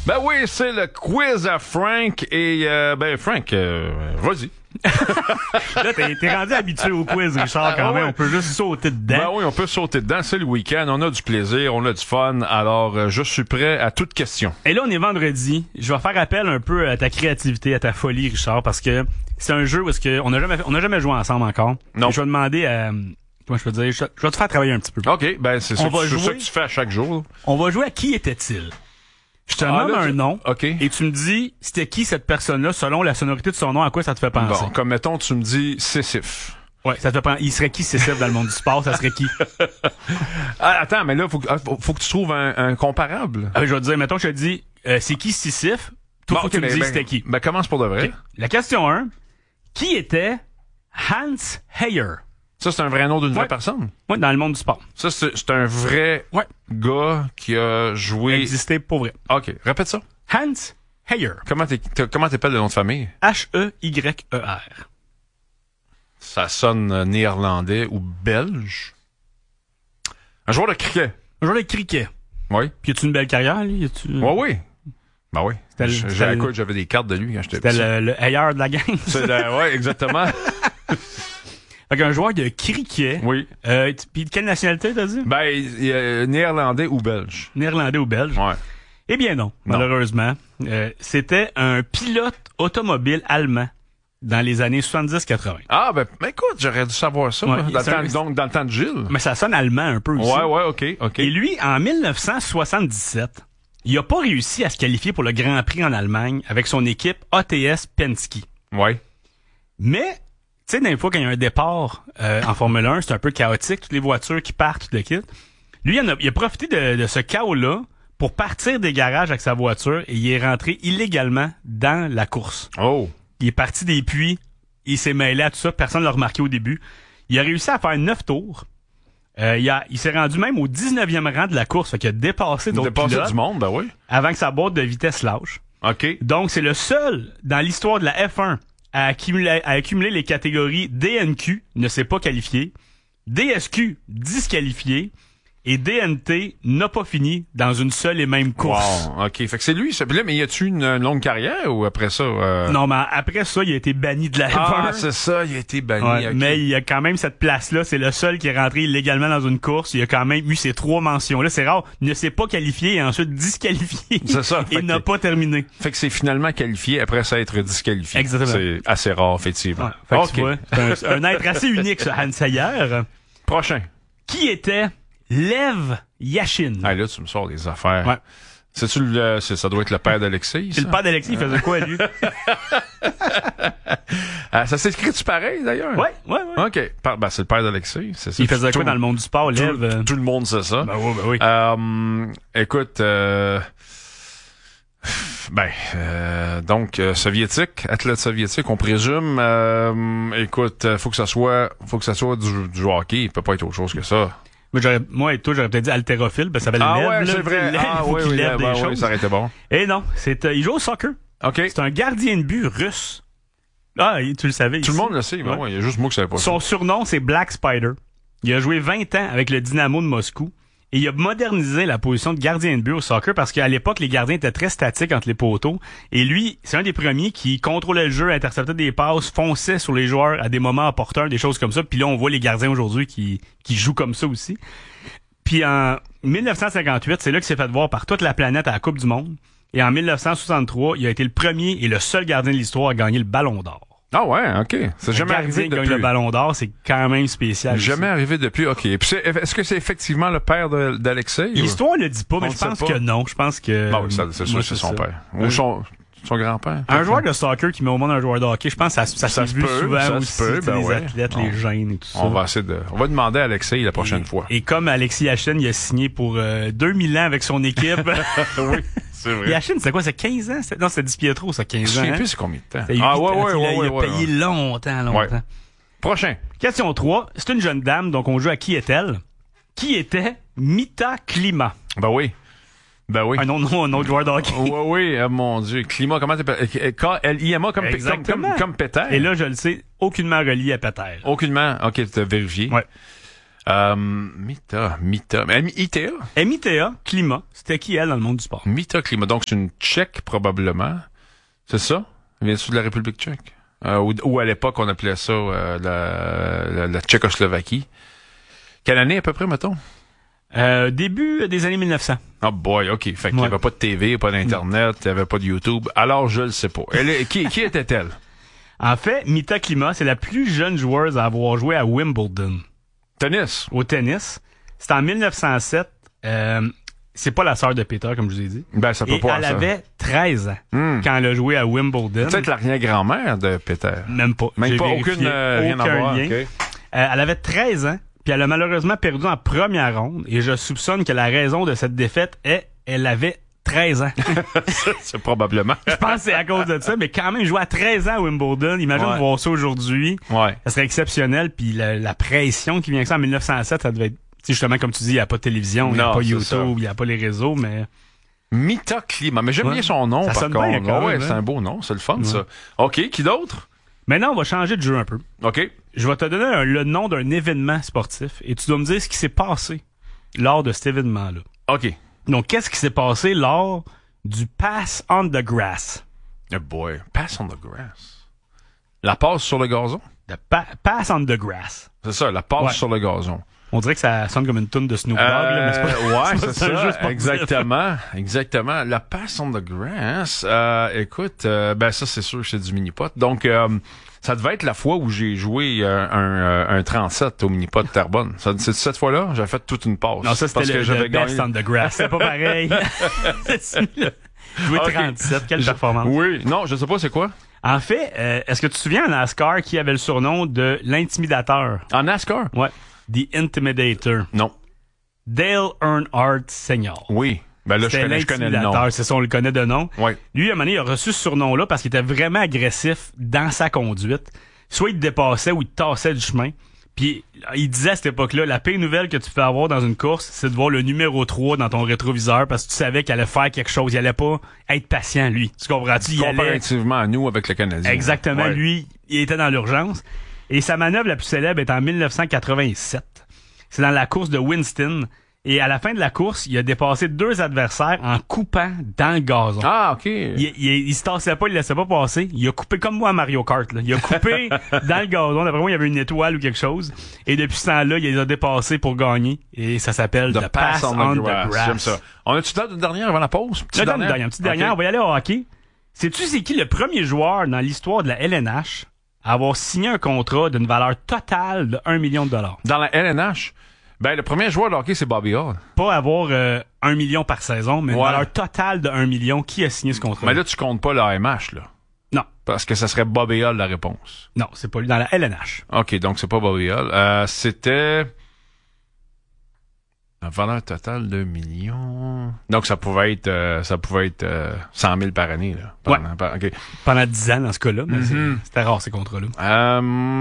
Ben oui, c'est le quiz à Frank. Et Frank, vas-y. Là, t'es rendu habitué au quiz, Richard, quand même. On peut juste sauter dedans. Ben oui, on peut sauter dedans. C'est le week-end. On a du plaisir, on a du fun. Alors, je suis prêt à toute question. Et là, on est vendredi. Je vais faire appel un peu à ta créativité, à ta folie, Richard, parce que c'est un jeu où on n'a jamais joué ensemble encore. Non. Et je vais demander à... Comment je peux dire? Je vais te faire travailler un petit peu. OK, ben c'est ça que tu fais à chaque jour. On va jouer à qui était-il? Je te nomme un nom, okay. Et tu me dis c'était qui cette personne-là selon la sonorité de son nom, à quoi ça te fait penser? Bon, comme mettons, tu me dis Sisyphe. Ouais, ça te fait penser. Il serait qui Sisyphe dans le monde du sport? Ça serait qui? Attends, mais là, faut que tu trouves un comparable. Je vais te dire, mettons, je te dis, c'est qui Sisyphe? Toi, faut que tu me dises c'était qui. Ben, commence pour de vrai. Okay. La question 1. Qui était Hans Heyer? Ça, c'est un vrai nom d'une vraie personne? Oui, dans le monde du sport. Ça, c'est un vrai gars qui a joué... Existé pour vrai. OK, répète ça. Hans Heyer. Comment t'appelles le nom de famille? H-E-Y-E-R. Ça sonne néerlandais ou belge. Un joueur de cricket. Un joueur de cricket. Oui. Puis as-tu une belle carrière, lui? Oui. Ben oui. J'avais des cartes de lui quand j'étais petit. C'était le Heyer de la gang. Oui, exactement. Fait qu'un joueur de cricket. Oui. Puis de quelle nationalité, t'as dit? Ben, néerlandais ou belge. Néerlandais ou belge? Ouais. Eh bien non, malheureusement. C'était un pilote automobile allemand dans les années 70-80. Ah, ben écoute, j'aurais dû savoir ça. Ouais, dans le temps de Gilles. Mais ça sonne allemand un peu aussi. Ouais, OK. Et lui, en 1977, il a pas réussi à se qualifier pour le Grand Prix en Allemagne avec son équipe ATS Penske. Ouais. Mais... Tu sais, des fois, quand il y a un départ en Formule 1, c'est un peu chaotique, toutes les voitures qui partent, tout le kit. Lui, il a profité de ce chaos-là pour partir des garages avec sa voiture et il est rentré illégalement dans la course. Oh! Il est parti des puits, il s'est mêlé à tout ça, personne ne l'a remarqué au début. Il a réussi à faire 9 tours. Il s'est rendu même au 19e rang de la course, fait qu'il a dépassé d'autres pilotes. Du monde, ben oui. Avant que sa boîte de vitesse lâche. OK. Donc, c'est le seul dans l'histoire de la F1 à accumuler les catégories DNQ, ne s'est pas qualifié, DSQ, disqualifié, et DNT n'a pas fini dans une seule et même course. Wow, OK. Fait que c'est lui. Là, mais y a-tu une longue carrière ou après ça? Non, mais après ça, il a été banni de la F1. Ah, c'est ça, il a été banni. Ouais, okay. Mais il y a quand même cette place-là. C'est le seul qui est rentré illégalement dans une course. Il a quand même eu ces 3 mentions-là. C'est rare. Il ne s'est pas qualifié et ensuite disqualifié. C'est ça. Et n'a pas terminé. Fait que c'est finalement qualifié après ça être disqualifié. Exactement. C'est assez rare, effectivement. Ouais, fait que tu vois, c'est un être assez unique, ce Hans Heyer. Prochain. Qui était Lev Yashin? Ah, là, tu me sors des affaires. Ouais. Ça doit être le père d'Alexis. C'est le père d'Alexis, il faisait quoi, lui? Ça s'écrit-tu pareil, d'ailleurs? Ouais. OK. C'est le père d'Alexis. C'est ça. Il faisait quoi dans le monde du sport, Lev? Tout le monde sait ça. Ben oui. Écoute, donc, soviétique, athlète soviétique, on présume. Écoute, faut que ça soit du hockey. Il peut pas être autre chose que ça. Moi et toi, j'aurais peut-être dit haltérophile, parce que ça s'appelle Lève. Ouais, c'est vrai. Il lève des choses. Oui, ça aurait été bon. Et non, il joue au soccer. OK. C'est un gardien de but russe. Ah, tu le savais. Tout le monde le sait, mais il y a juste moi qui savais pas. Son surnom, c'est Black Spider. Il a joué 20 ans avec le Dynamo de Moscou. Et il a modernisé la position de gardien de but au soccer parce qu'à l'époque, les gardiens étaient très statiques entre les poteaux. Et lui, c'est un des premiers qui contrôlait le jeu, interceptait des passes, fonçait sur les joueurs à des moments opportuns, des choses comme ça. Puis là, on voit les gardiens aujourd'hui qui jouent comme ça aussi. Puis en 1958, c'est là qu'il s'est fait voir par toute la planète à la Coupe du Monde. Et en 1963, il a été le premier et le seul gardien de l'histoire à gagner le Ballon d'Or. Ah ouais, OK. C'est jamais arrivé depuis. Gagne le Ballon d'Or, c'est quand même spécial. Jamais arrivé depuis. OK. Puis est-ce que c'est effectivement le père d'Alexis? L'histoire ne le dit pas, mais je pense que non. Je pense que... Bon, c'est sûr que c'est son père. Ou son grand-père. Un joueur de soccer qui met au monde un joueur de hockey, je pense que ça se vu souvent aussi, les athlètes, les gènes et tout ça. On va demander à Alexis la prochaine fois. Et comme Alexis Yashin, il a signé pour 2000 ans avec son équipe. Oui. C'est vrai. Yashin, c'est quoi, c'est 15 ans? Non, c'était Di Pietro, ça, 15 ans. Je sais plus c'est combien de temps. Il a payé longtemps. Ouais. Prochain. Question 3. C'est une jeune dame, donc on joue à qui est-elle? Qui était Mita Klima? Ben oui. Un autre joueur de hockey. Oui, mon Dieu. Klima, comment t'appelles? K-L-I-M-A comme Péter. Et là, je le sais, aucunement relié à Péter. Aucunement. OK, tu as vérifié. Ouais. Mita. ITA? Mita Klima. C'était qui, elle, dans le monde du sport? Mita Klima. Donc, c'est une Tchèque, probablement. C'est ça? Vient-tu de la République tchèque? Ou à l'époque, on appelait ça la Tchécoslovaquie. Quelle année, à peu près, mettons? Début des années 1900. Oh boy, OK. Fait qu'il n'y avait pas de TV, pas d'Internet, il n'y avait pas de YouTube. Alors, je le sais pas. Qui était-elle? En fait, Mita Klima, c'est la plus jeune joueuse à avoir joué à Wimbledon. Tennis? Au tennis. C'était en 1907. C'est pas la sœur de Peter, comme je vous ai dit. Ben, ça peut Et pas elle ça. avait 13 ans quand elle a joué à Wimbledon. Peut-être l'arrière-grand-mère de Peter. Même pas. Même J'ai pas, vérifié. rien à voir. Lien. Okay. Elle avait 13 ans, puis elle a malheureusement perdu en première ronde, et je soupçonne que la raison de cette défaite est elle avait 13 ans. C'est probablement. Je pense que c'est à cause de ça, mais quand même, jouer à 13 ans à Wimbledon, imagine voir ça aujourd'hui. Ouais. Ça serait exceptionnel, puis la pression qui vient avec ça en 1907, ça devait être, tu sais, justement, comme tu dis, il n'y a pas de télévision, il n'y a pas YouTube, il n'y a pas les réseaux, mais... Mita Klima, mais j'aime bien son nom, ça par sonne contre. bien, quand même, c'est un beau nom, c'est le fun, ça. OK, qui d'autre? Maintenant, on va changer de jeu un peu. OK. Je vais te donner le nom d'un événement sportif, et tu dois me dire ce qui s'est passé lors de cet événement-là. OK. Donc, qu'est-ce qui s'est passé lors du Pass on the Grass? Oh boy, Pass on the Grass. La passe sur le gazon? Pass on the Grass. C'est ça, la passe sur le gazon. On dirait que ça sonne comme une toune de Snoop Dogg, là, mais c'est pas, ouais, c'est c'est un jeu ça. sportif. Exactement. La Pass on the Grass. Écoute, ben ça, c'est sûr que c'est du mini-pot. Donc, ça devait être la fois où j'ai joué un 37 au mini-pot de Terrebonne. C'est cette fois-là, j'avais fait toute une passe. Non, ça, c'était le best on the grass. C'est pas pareil. Jouer 37, quelle performance. Oui, non, je sais pas c'est quoi. En fait, est-ce que tu te souviens en NASCAR qui avait le surnom de l'intimidateur? En NASCAR? Ouais. The Intimidator. Non. Dale Earnhardt Sr. Oui. Ben là, je connais le nom. C'est ça, on le connaît de nom. Ouais. Lui, à un moment donné, il a reçu ce surnom-là parce qu'il était vraiment agressif dans sa conduite. Soit il te dépassait ou il te tassait du chemin. Puis il disait à cette époque-là, la pire nouvelle que tu peux avoir dans une course, c'est de voir le numéro 3 dans ton rétroviseur parce que tu savais qu'il allait faire quelque chose. Il allait pas être patient, lui. Tu comprends-tu? Comparativement à nous avec le Canadien. Exactement. Ouais. Lui, il était dans l'urgence. Et sa manœuvre la plus célèbre est en 1987. C'est dans la course de Winston. Et à la fin de la course, il a dépassé 2 adversaires en coupant dans le gazon. Ah, OK. Il se tassait pas, il laissait pas passer. Il a coupé comme moi à Mario Kart, là. Il a coupé dans le gazon. D'après moi, il y avait une étoile ou quelque chose. Et depuis ce temps-là, il les a dépassés pour gagner. Et ça s'appelle The Pass on the Grass. J'aime ça. On a-tu date de dernière avant la pause? Une petite dernière. On va y aller au hockey. Sais-tu c'est qui le premier joueur dans l'histoire de la LNH à avoir signé un contrat d'une valeur totale de 1 million de dollars? Dans la LNH? Ben, le premier joueur de hockey, c'est Bobby Hall. Pas avoir 1 million par saison, mais une valeur totale de 1 million. Qui a signé ce contrat? Mais là, tu comptes pas l'AMH, là. Non. Parce que ça serait Bobby Hall la réponse. Non, c'est pas lui. Dans la LNH. OK, donc c'est pas Bobby Hall. C'était... une valeur totale de 1 million... Donc, ça pouvait être 100 000 par année, là. Okay. Pendant 10 ans, dans ce cas-là. Mais c'était rare, ces contrats-là.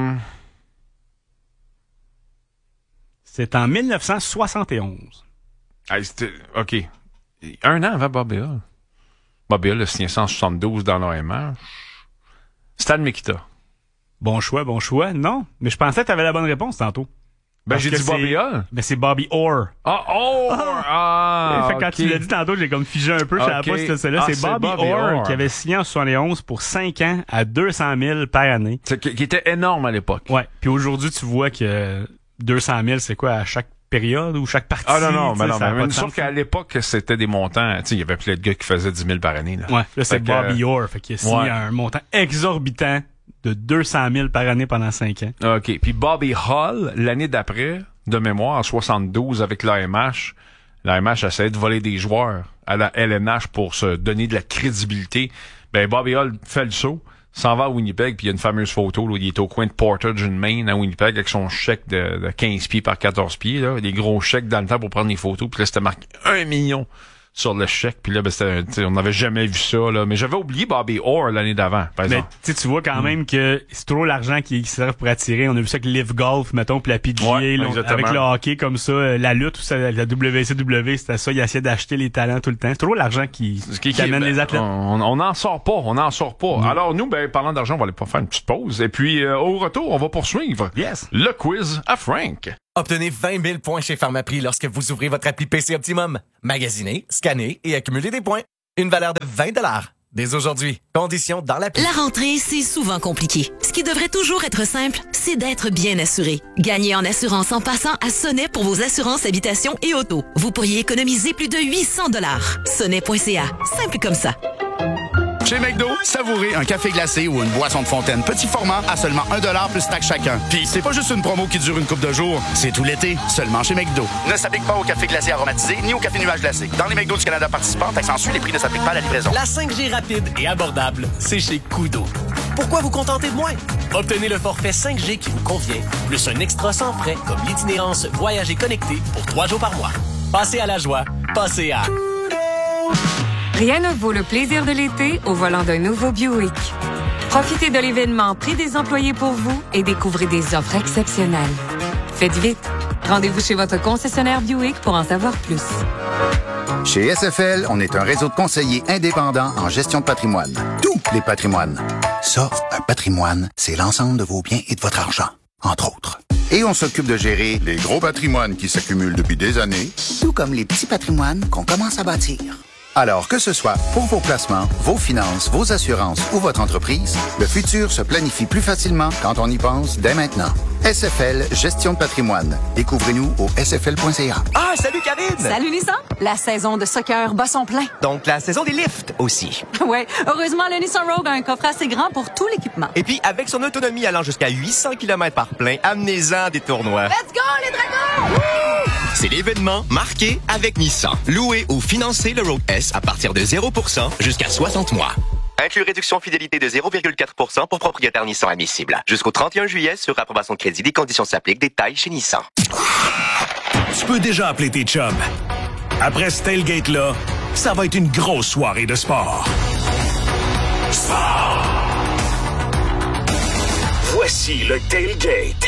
C'est en 1971. C'était... OK. 1 an avant Bobby Hall. Bobby Hall a signé 172 dans l'AMH. Stan Mikita. Bon choix. Non, mais je pensais que tu avais la bonne réponse tantôt. Ben, j'ai dit Bobby Hall. Ben, c'est Bobby Orr. Fait que quand tu l'as dit tantôt, j'ai comme figé un peu. Je savais pas si c'était celle-là. C'est Bobby Orr qui avait signé en 71 pour 5 ans à 200 000 par année. Qui était énorme à l'époque. Ouais. Puis aujourd'hui, tu vois que 200 000, c'est quoi, à chaque période ou chaque partie? Ah non, mais sauf qu'à l'époque, c'était des montants, tu sais, il y avait plein de gars qui faisaient 10 000 par année, là. Ouais, là, c'est Bobby Orr, fait qu'il a signé un montant exorbitant de 200 000 par année pendant 5 ans. OK. Puis Bobby Hall, l'année d'après, de mémoire, en 72, avec l'AMH essayait de voler des joueurs à la LNH pour se donner de la crédibilité. Ben, Bobby Hall fait le saut, s'en va à Winnipeg, puis il y a une fameuse photo où il est au coin de Portage and Main à Winnipeg avec son chèque de 15 pieds par 14 pieds, là, des gros chèques dans le temps pour prendre des photos, puis là, c'était marqué 1 million sur le chèque, puis là, ben, c'était, on n'avait jamais vu ça, là. Mais j'avais oublié Bobby Orr l'année d'avant, par exemple. Mais tu vois quand même que c'est trop l'argent qui sert pour attirer. On a vu ça avec Live Golf, mettons, puis la PGA, là, avec le hockey comme ça, la lutte, la WCW, c'était ça, ils essayaient d'acheter les talents tout le temps. C'est trop l'argent qui amène les athlètes. On n'en sort pas. Alors nous, ben, parlant d'argent, on va aller pas faire une petite pause. Et puis, au retour, on va poursuivre le quiz à Frank. Obtenez 20 000 points chez Pharmaprix lorsque vous ouvrez votre appli PC Optimum. Magasinez, scannez et accumulez des points. Une valeur de 20 $ dès aujourd'hui. Conditions dans l'appli. La rentrée, c'est souvent compliqué. Ce qui devrait toujours être simple, c'est d'être bien assuré. Gagnez en assurance en passant à Sonnet pour vos assurances habitation et auto. Vous pourriez économiser plus de 800 $. Sonnet.ca. Simple comme ça. Chez McDo, savourez un café glacé ou une boisson de fontaine petit format à seulement 1 $ plus taxe chacun. Puis c'est pas juste une promo qui dure une couple de jours, c'est tout l'été, seulement chez McDo. Ne s'applique pas au café glacé aromatisé ni au café nuage glacé. Dans les McDo du Canada participants, taxe en Suisse, les prix ne s'appliquent pas à la livraison. La 5G rapide et abordable, c'est chez Koodo. Pourquoi vous contenter de moins? Obtenez le forfait 5G qui vous convient, plus un extra sans frais comme l'itinérance Voyager connecté pour 3 jours par mois. Passez à la joie, passez à... Rien ne vaut le plaisir de l'été au volant d'un nouveau Buick. Profitez de l'événement Prix des employés pour vous et découvrez des offres exceptionnelles. Faites vite. Rendez-vous chez votre concessionnaire Buick pour en savoir plus. Chez SFL, on est un réseau de conseillers indépendants en gestion de patrimoine. Tous les patrimoines. Ça, un patrimoine, c'est l'ensemble de vos biens et de votre argent, entre autres. Et on s'occupe de gérer les gros patrimoines qui s'accumulent depuis des années, tout comme les petits patrimoines qu'on commence à bâtir. Alors que ce soit pour vos placements, vos finances, vos assurances ou votre entreprise, le futur se planifie plus facilement quand on y pense dès maintenant. SFL Gestion de patrimoine. Découvrez-nous au sfl.ca. Ah, salut Karine! Salut Nissan! La saison de soccer bat son plein. Donc la saison des lifts aussi. Ouais, heureusement, le Nissan Rogue a un coffre assez grand pour tout l'équipement. Et puis, avec son autonomie allant jusqu'à 800 km par plein, amenez-en des tournois. Let's go, les dragons! C'est l'événement marqué avec Nissan. Louez ou financez le Rogue S à partir de 0% jusqu'à 60 mois. Inclus réduction fidélité de 0,4% pour propriétaire Nissan admissible. Jusqu'au 31 juillet sur approbation de crédit. Les conditions s'appliquent. Détails chez Nissan. Tu peux déjà appeler tes chums. Après ce tailgate-là, ça va être une grosse soirée de sport. Sport! Voici le tailgate.